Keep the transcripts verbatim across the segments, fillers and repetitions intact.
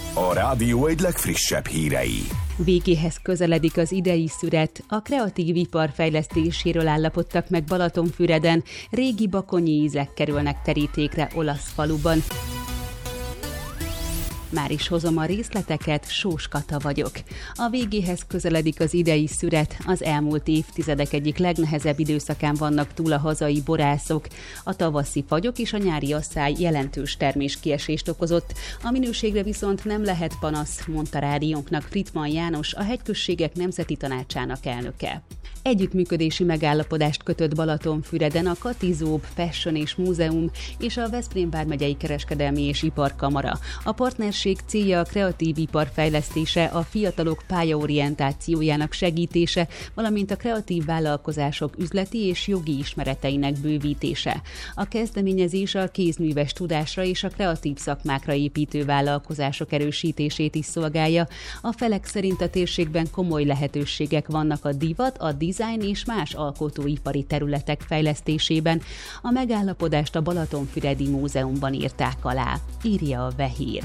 A rádió egy legfrissebb hírei. Végéhez közeledik az idei szüret, a kreatív ipar fejlesztéséről állapodtak meg Balatonfüreden, régi bakonyi ízek kerülnek terítékre Olaszfaluban. Már is hozom a részleteket, Sós Kata vagyok. A végéhez közeledik az idei szüret, az elmúlt évtizedek egyik legnehezebb időszakán vannak túl a hazai borászok. A tavaszi fagyok és a nyári asszály jelentős terméskiesést okozott, a minőségre viszont nem lehet panasz, mondta rádiónknak Frittmann János, a Hegyközségek Nemzeti Tanácsának elnöke. Együttműködési megállapodást kötött Balatonfüreden a Katizób Fashion és Múzeum és a Veszprém vármegyei Kereskedelmi és Iparkamara. A partnerség célja a kreatív ipar fejlesztése, a fiatalok pályaorientációjának segítése, valamint a kreatív vállalkozások üzleti és jogi ismereteinek bővítése. A kezdeményezés a kézműves tudásra és a kreatív szakmákra építő vállalkozások erősítését is szolgálja. A felek szerint a térségben komoly lehetőségek vannak a divat, a design és más alkotóipari területek fejlesztésében. A megállapodást a Balatonfüredi Múzeumban írták alá, írja a Vehír.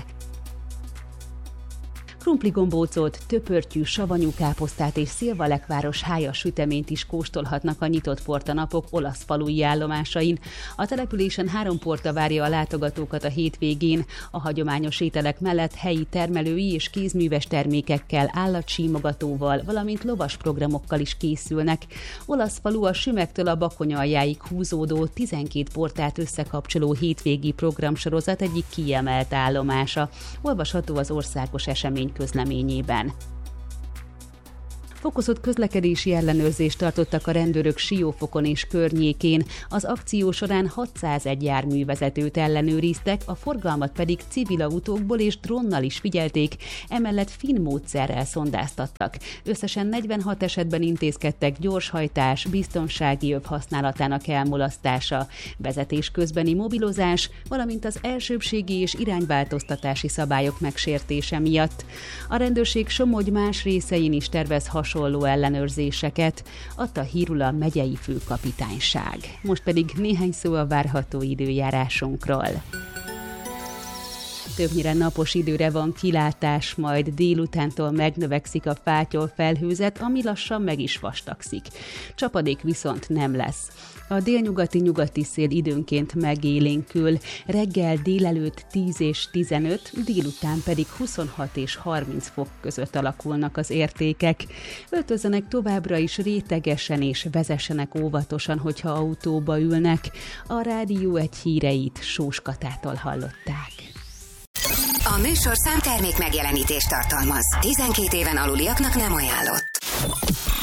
Krumpligombócot, töpörtyű, savanyú káposztát és szilvalekváros hájas süteményt is kóstolhatnak a nyitott portanapok Olaszfalui állomásain. A településen három porta várja a látogatókat a hétvégén. A hagyományos ételek mellett helyi termelői és kézműves termékekkel, állatsímogatóval, valamint lovas programokkal is készülnek. Olaszfalu a Sümegtől a Bakony aljáig húzódó tizenkét portát összekapcsoló hétvégi programsorozat egyik kiemelt állomása. Olvasható az országos esemény közleményében. Fokozott közlekedési ellenőrzést tartottak a rendőrök Siófokon és környékén. Az akció során hatszázegy járművezetőt ellenőriztek, a forgalmat pedig civil autókból és drónnal is figyelték, emellett finn módszerrel szondáztattak. Összesen negyvenhat esetben intézkedtek gyorshajtás, biztonsági öv használatának elmulasztása, vezetés közbeni mobilozás, valamint az elsőbbségi és irányváltoztatási szabályok megsértése miatt. A rendőrség Somogy más részein is tervez hasonló hasonló ellenőrzéseket, adta hírul a megyei főkapitányság. Most pedig néhány szó a várható időjárásunkról. Többnyire napos időre van kilátás, majd délutántól megnövekszik a fátyol felhőzet, ami lassan meg is vastagszik. Csapadék viszont nem lesz. A délnyugati-nyugati szél időnként megélénkül, reggel délelőtt tíz és tizenöt, délután pedig huszonhat és harminc fok között alakulnak az értékek. Öltözzenek továbbra is rétegesen és vezessenek óvatosan, hogyha autóba ülnek. A rádió egy híreit Sós Katától hallották. A műsorszám termék megjelenítést tartalmaz. tizenkét éven aluliaknak nem ajánlott.